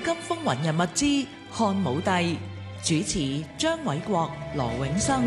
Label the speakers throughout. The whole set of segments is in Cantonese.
Speaker 1: 金風雲人物之漢武帝，主持張偉國、羅永生。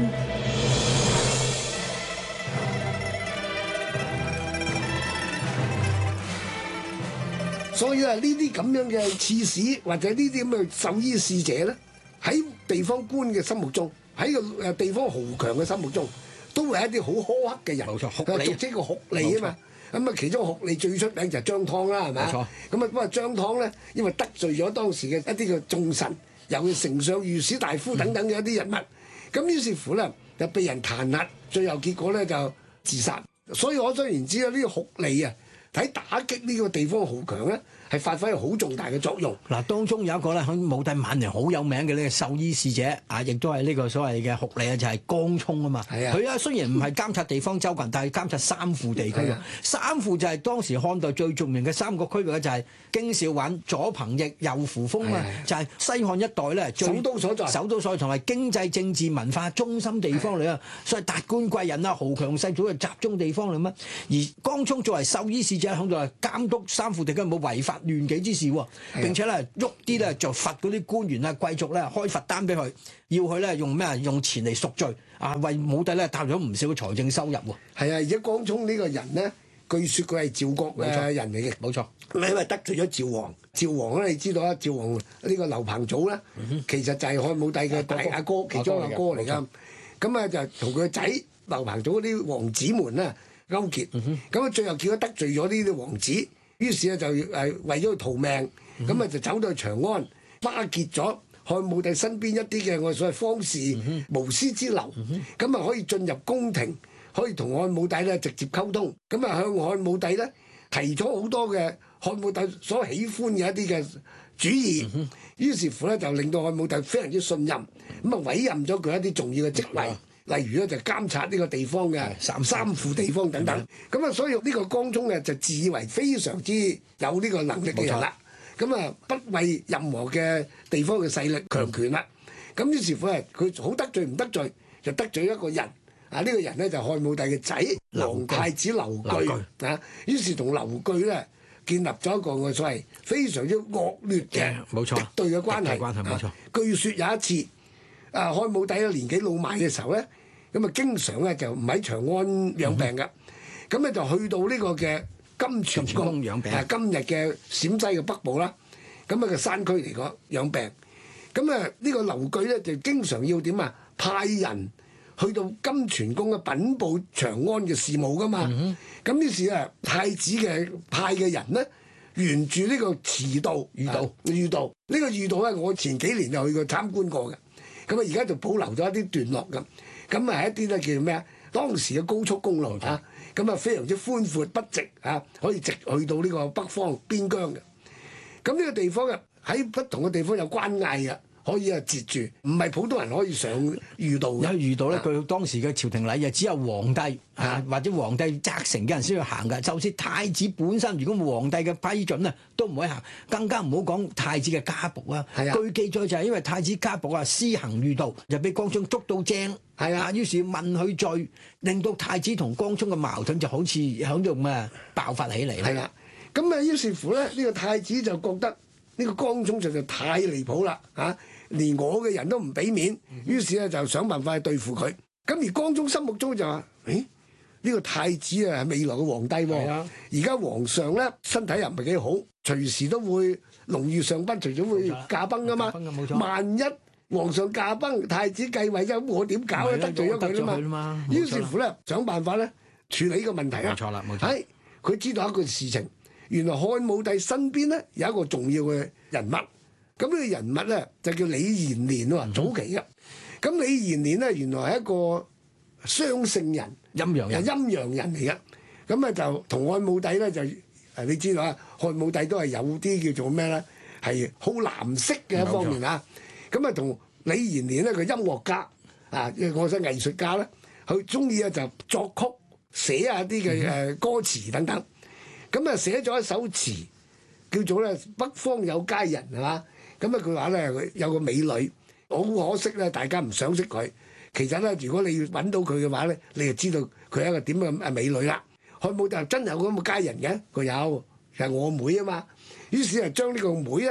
Speaker 2: 所以啊，呢啲咁樣嘅刺史或者呢啲咁嘅獸醫使者咧，喺地方官嘅心目中，喺個地方豪強嘅心目中，都係一啲好苛刻嘅人。
Speaker 3: 冇錯，酷吏，
Speaker 2: 俗稱個酷吏啊嘛。咁啊，其中酷吏最出名就係張湯啦，係咪？
Speaker 3: 冇錯。
Speaker 2: 咁啊，不過張湯咧，因為得罪咗當時嘅一啲嘅眾臣，尤其丞相、御史大夫等等嘅一啲人物，咁於是乎咧就被人彈劾，最後結果咧就自殺。所以可想而知啦，呢個酷吏啊，喺打擊呢個地方豪強咧，係發揮好重大嘅作用。
Speaker 3: 嗱，當中有一個咧喺武帝晚年好有名嘅呢個獸醫使者啊，亦都係呢個所謂嘅酷吏啊，就係江充啊嘛。
Speaker 2: 係啊，
Speaker 3: 佢啊雖然唔係監察地方州郡，但係監察三府地區喎。三府就係當時漢代最著名嘅三個區域咧，就係京兆尹、左彭邑、右扶風啊，就係西漢一代咧
Speaker 2: 首都所在，
Speaker 3: 首都所在同埋經濟、政治、文化中心地方嚟啊。所以達官貴人啊、豪強勢族嘅集中地方嚟咩？而江充作為獸醫使者喺度監督三府地區冇違法亂紀之事喎，並且咧喐啲咧就罰嗰啲官員啊貴族咧開罰單俾佢，要佢咧用咩啊？用錢嚟贖罪啊，為武帝咧帶咗唔少嘅財政收入喎。
Speaker 2: 係啊，而家江充呢個人咧，據說佢係趙國嘅人嚟嘅。
Speaker 3: 冇錯，
Speaker 2: 咁因為得罪咗趙王，趙王咧你知道啊，趙王呢個劉彭祖咧，其實就係漢武帝嘅大阿哥，其中一個哥嚟㗎。咁啊就同佢個仔劉彭祖嗰啲王子們咧勾結，咁啊最後結果得罪咗呢啲王子。於是咧就為咗逃命，咁啊就走到去長安，巴結咗漢武帝身邊一啲嘅我所謂方士、無師之流，咁啊可以進入宮廷，可以同漢武帝咧直接溝通，咁啊向漢武帝咧提咗好多嘅漢武帝所喜歡嘅一啲嘅主意，於是乎咧就令到漢武帝非常之信任，咁啊委任咗佢一啲重要嘅職位。例如咧就監察呢個地方嘅三府地方等等，咁啊所以呢個江充咧就自以為非常之有呢個能力嘅人啦，咁啊不為任何嘅地方嘅勢力強權啦，咁於是乎咧佢好得罪唔得罪，就得罪一個人啊，呢個人咧就漢武帝嘅仔皇太子劉據啊，於是同劉據咧建立咗一個我所謂非常之惡劣嘅敵對嘅關係。
Speaker 3: 冇錯。
Speaker 2: 據說有一次。漢武帝年紀老邁嘅時候咧，咁啊經常咧就唔喺長安養病噶，咁咧就去到呢個嘅金泉宮養病，今日嘅陝西嘅北部啦，咁啊個山區嚟講養病，咁啊呢個劉據咧就經常要點啊派人去到金泉宮嘅稟報長安嘅事務噶嘛，咁於是啊太子嘅派嘅人咧沿住呢個馳道御道呢個御道咧，我前幾年就去過參觀過嘅。咁啊，而家就保留咗一啲段落咁，咁啊係一啲咧叫咩啊？當時嘅高速公路啊，咁啊非常之寬闊不直啊，可以直去到呢個北方邊疆嘅。咁呢個地方啊，喺不同嘅地方有關隘嘅，可以啊截住，唔係普通人可以上御道嘅。
Speaker 3: 有御道咧，佢當時嘅朝廷禮啊，只有皇帝或者皇帝責成嘅人先去行㗎。就算太子本身，如果冇皇帝嘅批准啊，都唔可以行。更加唔好講太子嘅家僕啊。據記載就係因為太子家僕啊施行御道，就俾江充捉到正。於是問佢罪，令到太子同江充嘅矛盾就好似響度咁爆發起嚟。
Speaker 2: 係啦，咁啊於是乎咧，呢個太子就覺得呢個江充實在太離譜啦嚇。連我嘅人都唔俾面，於是咧就想辦法去對付佢。咁而江充心目中就話：呢個太子啊係未來嘅皇帝喎。而家皇上咧身體又唔係幾好，隨時都會龍御上賓，隨時會駕崩噶嘛。萬一皇上駕崩，太子繼位啫，我點搞咧？得罪咗佢啦嘛。於是乎咧，想辦法咧處理呢個問題啊。冇錯啦，冇錯。係佢知道一個事情，原來漢武帝身邊咧有一個重要嘅人物。咁呢個人物咧就叫李延年喎，早期嘅。咁李延年咧原來係一個雙性人，陰陽人嚟嘅。咁啊就同漢武帝咧就你知道啊，漢武帝都係有啲叫做咩咧，係好藍色嘅一方面啊。咁啊同李延年咧個音樂家啊，我想藝術家咧，佢中意咧就作曲寫下啲嘅歌詞等等。咁啊寫咗一首詞叫做咧北方有佳人係嘛。咁啊，佢話咧有個美女，好可惜咧，大家唔想識佢。其實咧，如果你要揾到佢嘅話咧，你就知道佢係一個點嘅美女啦。漢武帝真有咁嘅佳人嘅，佢有係我妹啊嘛。於是就將呢個妹咧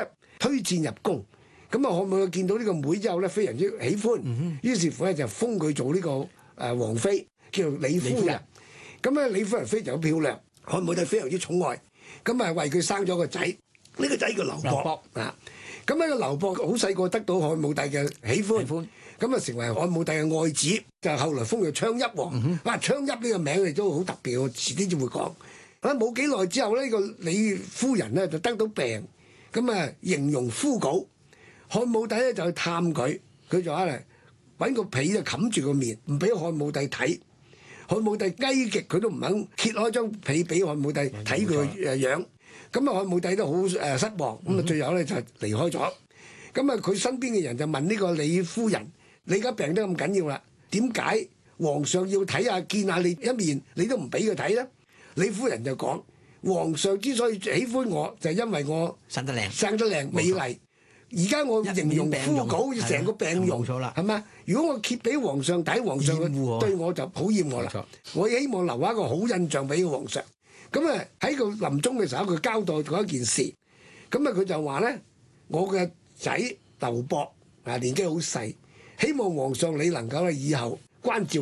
Speaker 2: 推薦入宮。咁啊，漢武帝見到呢個妹之後咧，非常之喜歡，於是乎咧就封佢做呢個皇妃，叫做李夫人。咁咧李夫人非常漂亮，漢武帝非常之寵愛，咁啊為佢生咗個仔，呢個仔叫劉博啊。咁呢個劉博好細個得到漢武帝嘅喜歡，咁啊成為漢武帝嘅愛子，就後來封佢昌邑王。哇，昌邑呢個名亦都好特別，我遲啲先會講。啊，冇幾耐之後呢個李夫人咧就得到病，咁啊形容枯槁。漢武帝咧就去探佢，佢就話嚟揾個被就冚住個面，唔俾漢武帝睇。漢武帝翳極佢都唔肯揭開張被俾漢武帝睇佢嘅樣。咁啊漢武帝都好失望，咁啊最後咧就離開咗。咁啊佢身邊嘅人就問呢個李夫人：你而家病得咁緊要啦，點解皇上要睇下見下你一面，你都唔俾佢睇咧？李夫人就講：皇上之所以喜歡我，就係因為我
Speaker 3: 生得靚，
Speaker 2: 美麗。而家我形容枯槁，成個病容，係咪？如果我揭俾皇上睇，皇上對我就討厭我啦。我希望留下一個好印象俾皇上。咁啊喺佢臨終嘅時候，佢交代過一件事。咁啊佢就話咧：我嘅仔劉博啊年紀好細，希望皇上你能夠咧以後關照